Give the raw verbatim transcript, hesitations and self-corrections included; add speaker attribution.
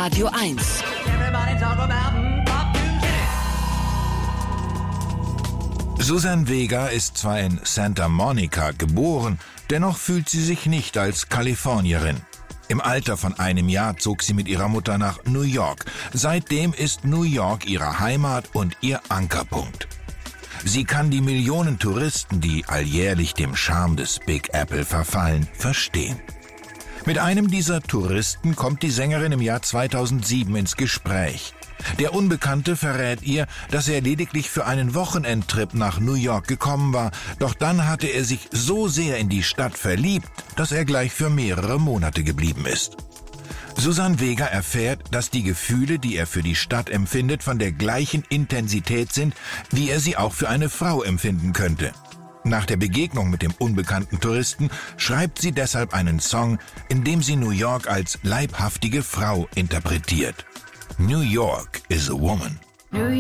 Speaker 1: Radio eins.
Speaker 2: Suzanne Vega ist zwar in Santa Monica geboren, dennoch fühlt sie sich nicht als Kalifornierin. Im Alter von einem Jahr zog sie mit ihrer Mutter nach New York. Seitdem ist New York ihre Heimat und ihr Ankerpunkt. Sie kann die Millionen Touristen, die alljährlich dem Charme des Big Apple verfallen, verstehen. Mit einem dieser Touristen kommt die Sängerin im Jahr zweitausendsieben ins Gespräch. Der Unbekannte verrät ihr, dass er lediglich für einen Wochenendtrip nach New York gekommen war, doch dann hatte er sich so sehr in die Stadt verliebt, dass er gleich für mehrere Monate geblieben ist. Suzanne Vega erfährt, dass die Gefühle, die er für die Stadt empfindet, von der gleichen Intensität sind, wie er sie auch für eine Frau empfinden könnte. Nach der Begegnung mit dem unbekannten Touristen schreibt sie deshalb einen Song, in dem sie New York als leibhaftige Frau interpretiert. New York is a woman.